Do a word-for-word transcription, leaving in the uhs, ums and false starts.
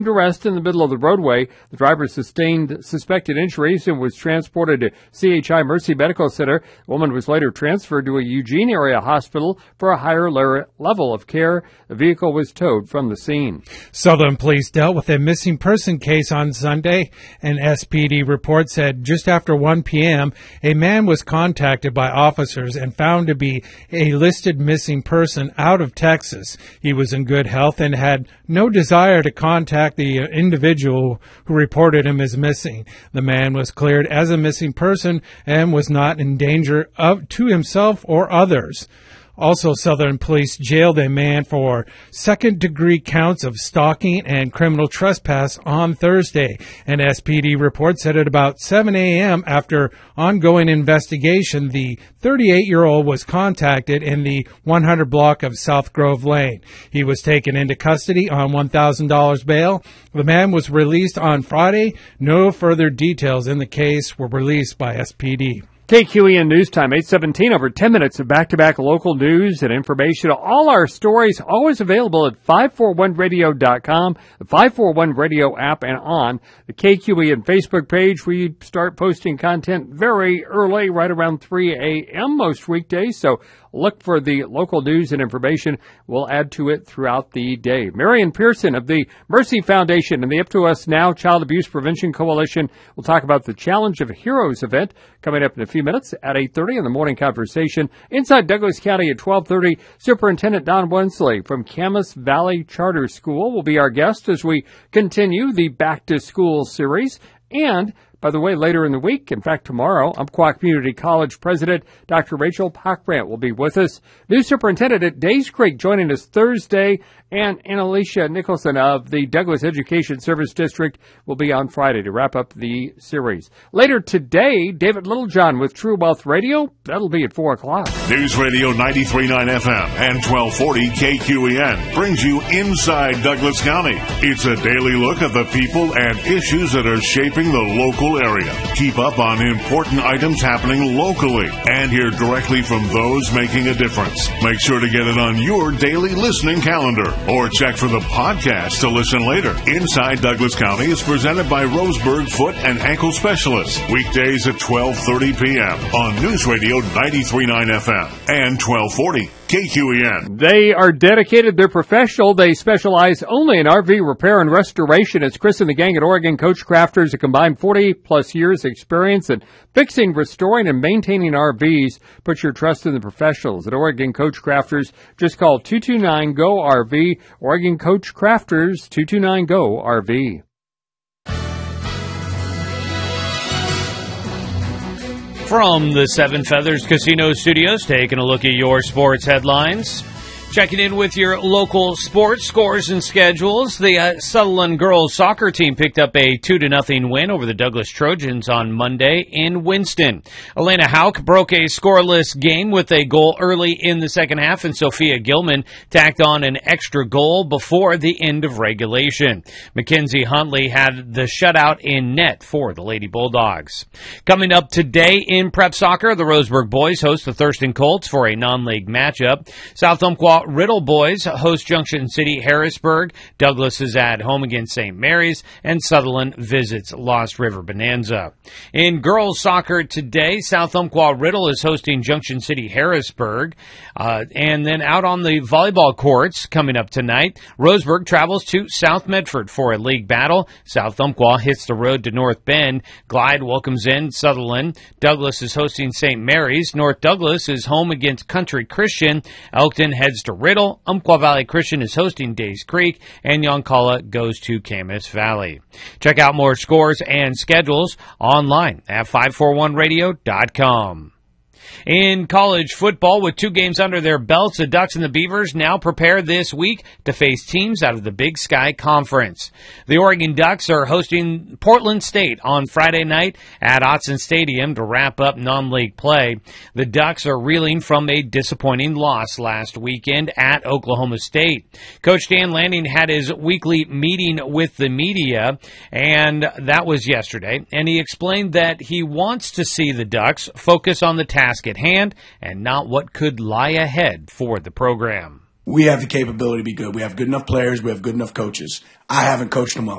arrest in the middle of the roadway. The driver sustained suspected injuries and was transported to C H I Mercy Medical Center. The woman was later transferred to a Eugene area hospital for a higher level of care. The vehicle was towed from the scene. Sutherland police dealt with a missing person case on Sunday. An S P D report said just after one p.m., a man was contacted by officers and found to be a listed missing person out of Texas. He was in good health and had no desire to contact the individual who reported him as missing. The man was cleared as a missing person and was not in danger of to himself or others. Also, Southern police jailed a man for second-degree counts of stalking and criminal trespass on Thursday. An S P D report said at about seven a.m. after ongoing investigation, the thirty-eight-year-old was contacted in the one hundred block of South Grove Lane. He was taken into custody on one thousand dollars bail. The man was released on Friday. No further details in the case were released by S P D. K Q E N News Time, eight seventeen, over ten minutes of back-to-back local news and information. All our stories always available at five forty-one radio dot com, the five forty-one Radio app, and on the K Q E N Facebook page. We start posting content very early, right around three a.m. most weekdays, so look for the local news and information. We'll add to it throughout the day. Marion Pearson of the Mercy Foundation and the Up to Us Now Child Abuse Prevention Coalition will talk about the Challenge of Heroes event coming up in a few minutes at eight thirty in the morning conversation. Inside Douglas County at twelve thirty, Superintendent Don Wensley from Camas Valley Charter School will be our guest as we continue the Back to School series. And by the way, later in the week, in fact, tomorrow, Umpqua Community College President Doctor Rachel Pockbrandt will be with us. New Superintendent at Days Creek joining us Thursday, and Annalicia Nicholson of the Douglas Education Service District will be on Friday to wrap up the series. Later today, David Littlejohn with True Wealth Radio. That'll be at four o'clock. News Radio ninety-three point nine F M and twelve forty K Q E N brings you inside Douglas County. It's a daily look at the people and issues that are shaping the local area. Keep up on important items happening locally and hear directly from those making a difference. Make sure to get it on your daily listening calendar or check for the podcast to listen later. Inside Douglas County is presented by Roseburg Foot and Ankle Specialists. Weekdays at twelve thirty p.m. on News Radio ninety-three point nine F M and twelve forty K Q E N. They are dedicated. They're professional. They specialize only in R V repair and restoration. It's Chris and the gang at Oregon Coach Crafters, a combined forty plus years experience in fixing, restoring, and maintaining R Vs. Put your trust in the professionals at Oregon Coach Crafters. Just call two two nine G O R V. Oregon Coach Crafters, two two nine G O R V. From the Seven Feathers Casino Studios, taking a look at your sports headlines. Checking in with your local sports scores and schedules. The uh, Sutherland girls soccer team picked up a two to nothing win over the Douglas Trojans on Monday in Winston. Elena Hauk broke a scoreless game with a goal early in the second half, and Sophia Gilman tacked on an extra goal before the end of regulation. Mackenzie Huntley had the shutout in net for the Lady Bulldogs. Coming up today in prep soccer, the Roseburg boys host the Thurston Colts for a non-league matchup. South Umpqua Riddle boys host Junction City Harrisburg. Douglas is at home against Saint Mary's, and Sutherland visits Lost River Bonanza. In girls soccer today, South Umpqua Riddle is hosting Junction City Harrisburg. Uh, and then out on the volleyball courts coming up tonight, Roseburg travels to South Medford for a league battle. South Umpqua hits the road to North Bend. Glide welcomes in Sutherland. Douglas is hosting Saint Mary's. North Douglas is home against Country Christian. Elkton heads to Riddle. Umpqua Valley Christian is hosting Days Creek, and Yoncalla goes to Camas Valley. Check out more scores and schedules online at five forty-one radio dot com. In college football, with two games under their belts, the Ducks and the Beavers now prepare this week to face teams out of the Big Sky Conference. The Oregon Ducks are hosting Portland State on Friday night at Autzen Stadium to wrap up non-league play. The Ducks are reeling from a disappointing loss last weekend at Oklahoma State. Coach Dan Lanning had his weekly meeting with the media, and that was yesterday, and he explained that he wants to see the Ducks focus on the task at hand and not what could lie ahead for the program. we have the capability to be good. We have good enough players. We have good enough coaches. I haven't coached them well.